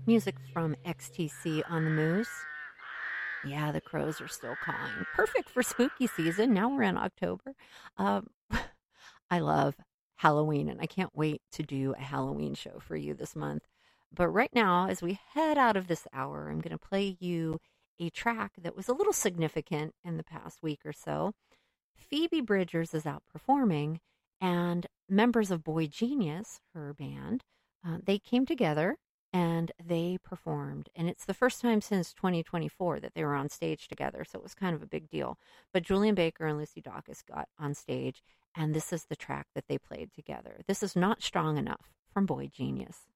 Music from XTC on the Moose. Yeah, the crows are still cawing. Perfect for spooky season. Now we're in October. Um, I love Halloween, and I can't wait to do a Halloween show for you this month. But right now, as we head out of this hour, I'm going to play you a track that was a little significant in the past week or so. Phoebe Bridgers is out performing, and members of Boy Genius, her band, they came together and they performed. And it's the first time since 2024 that they were on stage together, so it was kind of a big deal. But Julian Baker and Lucy Dacus got on stage, and this is the track that they played together. This is Not Strong Enough from Boy Genius.